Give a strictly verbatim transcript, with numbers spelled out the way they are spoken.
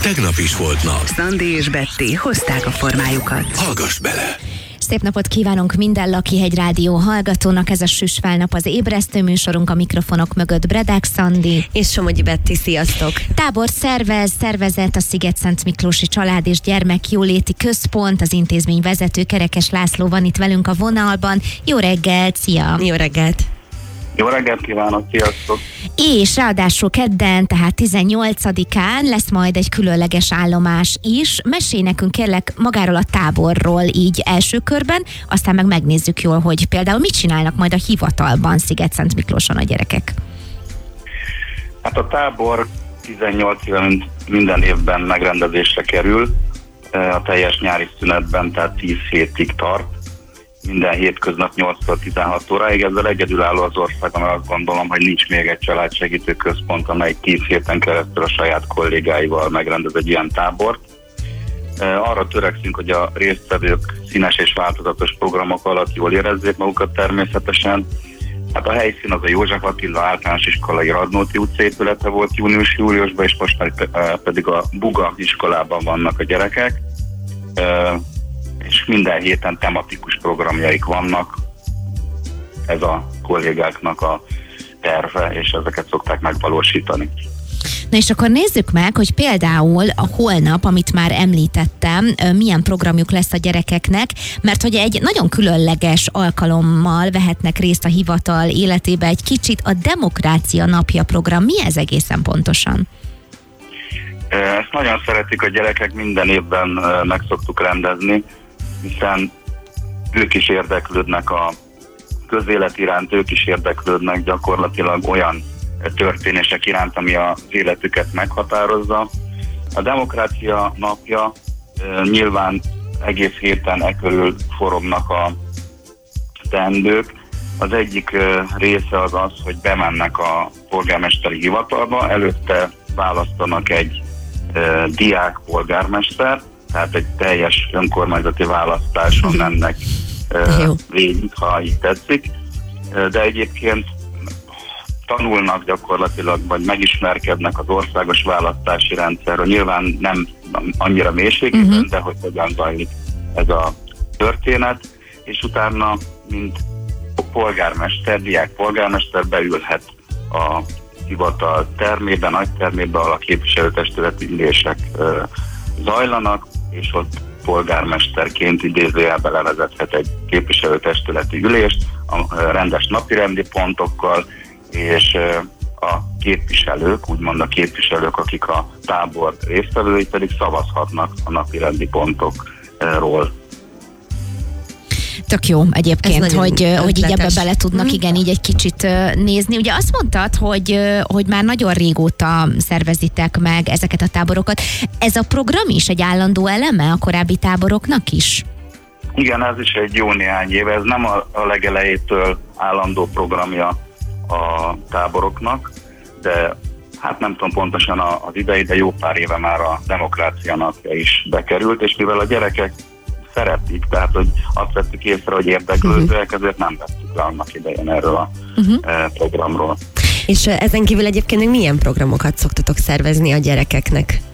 tegnap is volt nap. Szandi és Betty hozták a formájukat. Hallgass bele! Szép napot kívánunk minden Lakihegy Rádió hallgatónak, ez a Süsfálnap az ébresztő műsorunk, a mikrofonok mögött Bredák Szandi és Somogyi Betty, sziasztok! Tábor szervez, szervezett a Sziget-Szent Miklósi Család és Gyermekjóléti Központ, az intézmény vezető Kerekes László van itt velünk a vonalban. Jó reggelt, szia! Jó reggelt! Jó reggelt kívánok, sziasztok! És ráadásul kedden, tehát tizennyolcadikán lesz majd egy különleges állomás is. Mesélj nekünk kérlek magáról a táborról így első körben, aztán meg megnézzük jól, hogy például mit csinálnak majd a hivatalban Sziget-Szent Miklóson a gyerekek. Hát a tábor tizennyolc éve minden évben megrendezésre kerül, a teljes nyári szünetben, tehát tíz hétig tart. Minden hétköznap nyolctól tizenhat óráig, ezzel egyedülálló az országban, mert azt gondolom, hogy nincs még egy családsegítő központ, amely tíz héten keresztül a saját kollégáival megrendez egy ilyen tábort. Arra törekszünk, hogy a résztvevők színes és változatos programok alatt jól érezzék magukat természetesen. Hát a helyszín az a József Attila Általános Iskolai Radnóti utca épülete volt június-júliusban, és most pedig a Buga iskolában vannak a gyerekek. És minden héten tematikus programjaik vannak, ez a kollégáknak a terve, és ezeket szokták megvalósítani. Na és akkor nézzük meg, hogy például a holnap, amit már említettem, milyen programjuk lesz a gyerekeknek, mert hogy egy nagyon különleges alkalommal vehetnek részt a hivatal életébe egy kicsit, a Demokrácia Napja program. Mi ez egészen pontosan? Ezt nagyon szeretik a gyerekek, minden évben meg szoktuk rendezni, hiszen ők is érdeklődnek a közélet iránt, ők is érdeklődnek gyakorlatilag olyan történések iránt, ami az életüket meghatározza. A Demokrácia Napja nyilván egész héten e körül forognak a teendők. Az egyik része az az, hogy bemennek a polgármesteri hivatalba, előtte választanak egy diák polgármester, tehát egy teljes önkormányzati választáson mennek végig, ha így tetszik, de egyébként tanulnak gyakorlatilag, vagy megismerkednek az országos választási rendszerről, nyilván nem annyira mélységében, uh-huh. de hogy hogyan zajlik ez a történet, és utána, mint polgármester, diák polgármester beülhet a hivatal termében, nagy termében, ahol a képviselőtestületi ülések zajlanak, és ott polgármesterként idézőjelben levezethet egy képviselőtestületi ülést a rendes napirendi pontokkal, és a képviselők, úgymond a képviselők, akik a tábor résztvevői, pedig szavazhatnak a napirendi pontokról. Tök jó egyébként, hogy, hogy így ebbe bele tudnak hmm. igen, így egy kicsit nézni. Ugye azt mondtad, hogy, hogy már nagyon régóta szervezitek meg ezeket a táborokat. Ez a program is egy állandó eleme a korábbi táboroknak is? Igen, ez is egy jó néhány éve. Ez nem a, a legelejétől állandó programja a táboroknak, de hát nem tudom pontosan az idei, de jó pár éve már a Demokrácia Napja is bekerült, és mivel a gyerekek szeretik, tehát hogy azt vettük észre, hogy érdeklődőek, ezért nem vettük le annak idején erről a uh-huh. programról. És ezen kívül egyébként milyen programokat szoktatok szervezni a gyerekeknek?